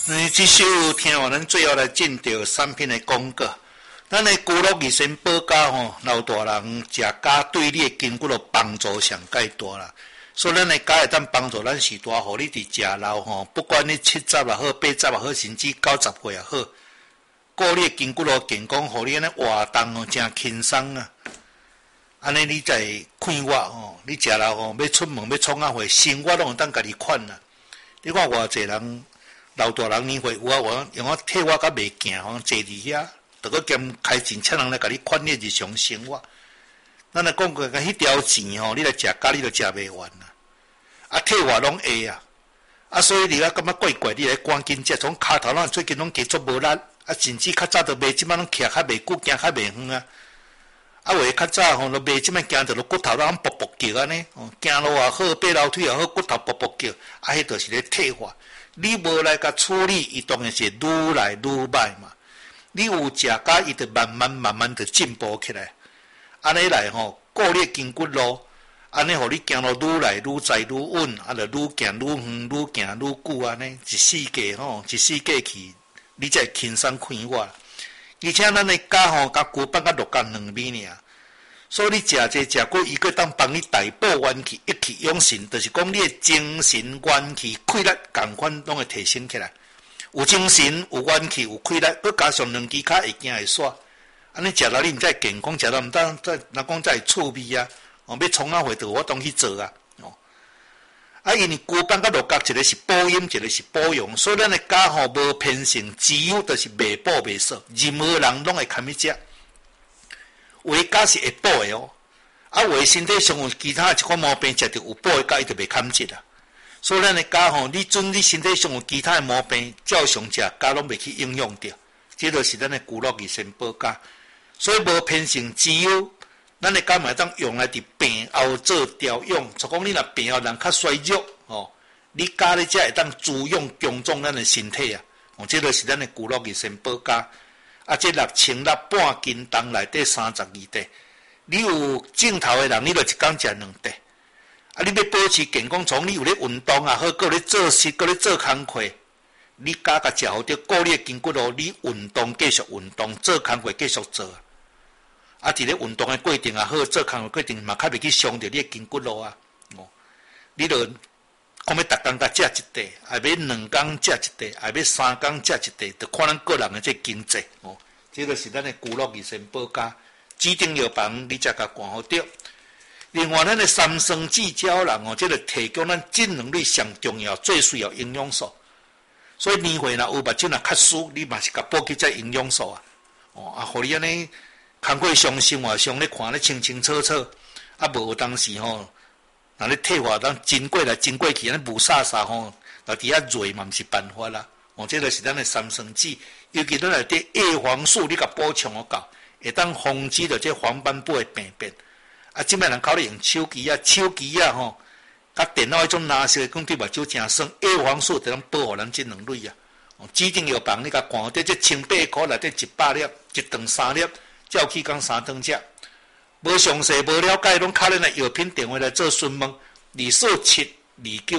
这首听话，咱最后来进到产品的广告。咱的古乐益生保家吼，老大人食家对你的筋骨的帮助上介大啦。所以咱的家会当帮助咱时大，互你伫食老吼，不管你70也好，80也好，甚至90岁也好，顾你的筋骨咯健康，互你安尼活动哦，真轻松啊！安尼你才快活吼，你食老吼，要出门要创啊会，生活拢有当家己款啦。你看偌济人。老大人年岁有啊，用我替我甲袂行吼，坐伫遐，着个兼开钱请人来甲你管理日常生活。咱来讲过，迄条钱吼，你来食咖你着食袂完啦。啊，替我拢会啊，啊，所以你啊感觉怪怪，你来赶紧食，从骹头咱最近拢加足无力，啊，甚至较早着卖，即摆拢徛较袂久，行较袂远啊。啊，话较早吼，着卖即摆行着落骨头拢卜卜叫安尼，行路也好，爬楼梯也好，骨头卜卜叫，啊，迄着是咧替我。你无来甲处理，伊当然是愈来愈歹嘛。你有食甲，伊就慢慢就进步起来。安尼来吼，顾你筋骨咯，安尼互你行路愈来愈载愈稳，啊，就愈行愈远，愈行愈久安尼，一世纪吼，一世纪去，你才会轻松快活。而且咱的家吼，甲骨板甲6角2米尔。所以你食这食过，伊个当帮你大补元气，一气养神，就是讲你的精神元气、气力共款拢会提升起来。有精神、有元气、有气力，佮加上2支脚会行会煞，安尼食了你毋才健康，食了毋当再若讲才会趣味啊！哦，要创啊会着我当去做啊！哦，啊，因为骨板甲6角，一个是保养，一个是保养，所以咱的家吼无偏性，只有就是袂补袂少，任何人拢会堪去食。有的家是会补的哦，啊，有的身体上有其他一款毛病，食着有补的家，伊就袂堪食啦。所以咱的家吼，你准你身体上有其他的毛病，照常食家拢袂去影响着，这就是咱的古乐益生保家。所以无偏性，只有咱的家嘛当用来伫病后做调养，就讲你若病后人较衰弱哦，你家咧才会当滋养强壮咱的身体啊。哦，这就是咱的古乐益生保家。啊，这6000粒半斤重内底32块，你有正头的人，你就一天食2块。啊，你要保持健康，从你有咧运动啊，好，搁咧做事，搁咧做工课，你加食好着，顾你的筋骨咯，你运动继续运动，做工课继续做。啊，伫咧运动的过程也好，做工课过程嘛，较袂去伤着你的筋骨咯啊。哦，你就讲要逐工甲食一块，还要2工食一块，还要3工食一块，就看咱个人的这经济哦。这就是咱的古乐益生保家，指定药房你才甲管好着。另外，咱的三酸制胶囊哦，这个提供咱正能力上重要、最需要营养素。所以年岁若有目睭若较疏，你嘛是甲补给这营养素啊。哦，啊，互你安尼工课上、生活上咧看咧清清楚楚，啊，无有当时吼。若咧退化，当真过来真过去，安尼雾煞煞吼，若伫遐热嘛，毋是办法啦。哦，这就是咱的三酸酯，尤其咱内底叶黄素，你甲补充好够，会当防止着这黄斑部的病变。啊，即摆人考虑用手机啊吼，甲电脑迄种蓝色的，讲对目睭真酸，叶黄素就能保护咱这两类啊。哦，指定药房你甲看好，这1800块内底100粒，一顿3粒，照起讲3顿食。无详细无了解，拢敲咱的药品电话来做询问，2472